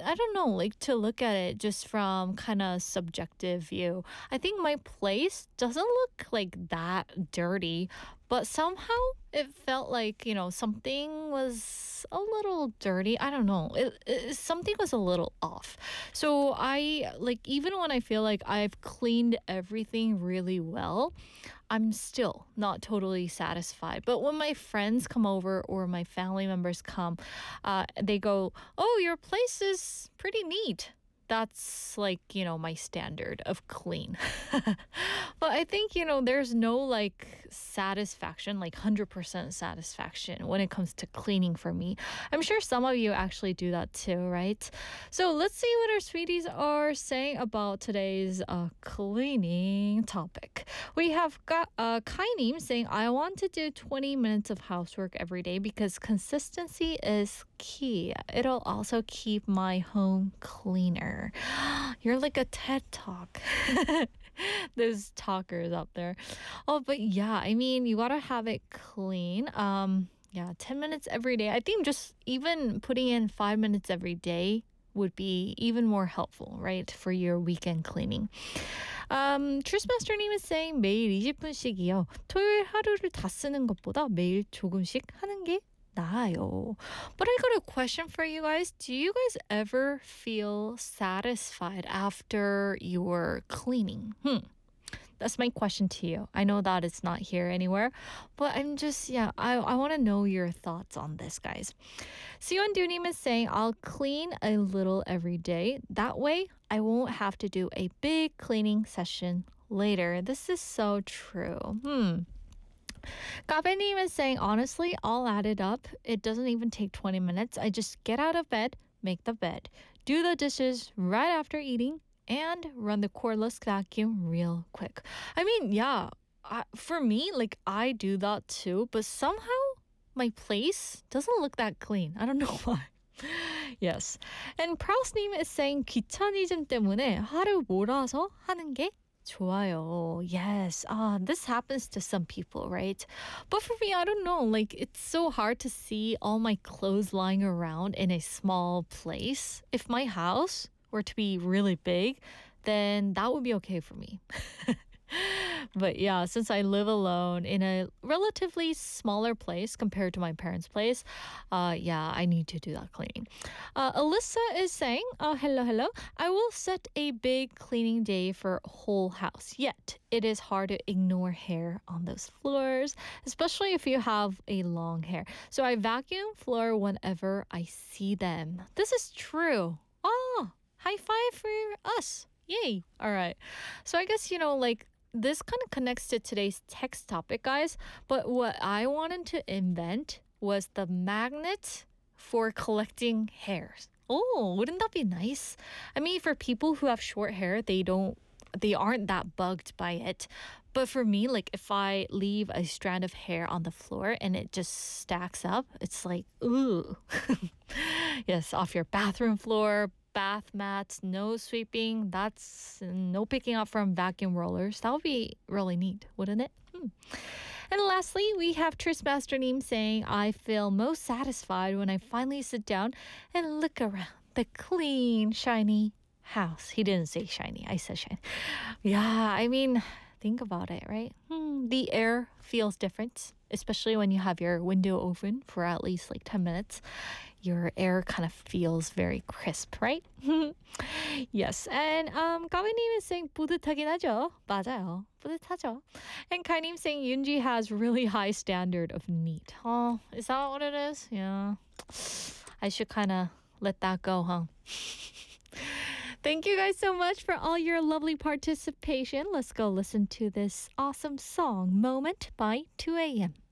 I don't know, like to look at it just from kind of subjective view. I think my place doesn't look like that dirty, but somehow it felt like, something was a little dirty. I don't know. Something was a little off. So I like, even when I feel like I've cleaned everything really well, I'm still not totally satisfied. But when my friends come over or my family members come, they go, "Oh, your place is pretty neat." That's like, my standard of clean. But I think, there's no like satisfaction, like 100% satisfaction when it comes to cleaning for me. I'm sure some of you actually do that too, right? So let's see what our sweeties are saying about today's cleaning topic. We have got Kainim saying, I want to do 20 minutes of housework every day because consistency is key. It'll also keep my home cleaner. You're like a TED Talk. Those talkers out there. Oh, but yeah, I mean, you gotta have it clean. Yeah, 10 minutes every day. I think just even putting in 5 minutes every day would be even more helpful, right? For your weekend cleaning. truthmaster님 is saying 매일 20분씩이요. 토요일 하루를 다 쓰는 것보다 매일 조금씩 하는 게 나아요. But I got a question for you guys. Do you guys ever feel satisfied after your cleaning? That's my question to you. I know that it's not here anywhere, but I'm just, I want to know your thoughts on this, guys. Sion Dunim is saying, I'll clean a little every day. That way, I won't have to do a big cleaning session later. This is so true. Gabenim is saying, honestly, I'll add it up. It doesn't even take 20 minutes. I just get out of bed, make the bed, do the dishes right after eating, and run the cordless vacuum real quick. I mean, for me, like I do that too, but somehow my place doesn't look that clean. I don't know why. Yes. And Prous님 is saying 귀차니즘 때문에 하루 몰아서 하는 게 좋아요. Yes. This happens to some people, right? But for me, I don't know. Like, it's so hard to see all my clothes lying around in a small place. If my house were to be really big, then that would be okay for me. But yeah, since I live alone in a relatively smaller place compared to my parents' place, I need to do that cleaning. Alyssa is saying, hello. I will set a big cleaning day for whole house. Yet, it is hard to ignore hair on those floors, especially if you have a long hair. So I vacuum floor whenever I see them. This is true. Oh, high five for us. Yay. All right. So I guess, like, this kind of connects to today's text topic, guys. But what I wanted to invent was the magnet for collecting hairs. Oh, wouldn't that be nice? I mean, for people who have short hair, they aren't that bugged by it. But for me, like if I leave a strand of hair on the floor and it just stacks up, it's like, ooh. Yes, off your bathroom floor, bath mats, no sweeping, that's no picking up from vacuum rollers. That would be really neat, wouldn't it? And lastly, we have Tristmaster Neem saying, I feel most satisfied when I finally sit down and look around the clean, shiny house. He didn't say shiny, I said shiny. Yeah, I mean, think about it, right? The air feels different, especially when you have your window open for at least like 10 minutes. Your air kind of feels very crisp, right? Yes. And 가위님 is saying 뿌듯하긴 하죠. 맞아요. 뿌듯하죠. And Kai님 saying Yoonji has really high standard of neat. Oh, is that what it is? Yeah. I should kind of let that go, huh? Thank you guys so much for all your lovely participation. Let's go listen to this awesome song, Moment by 2AM.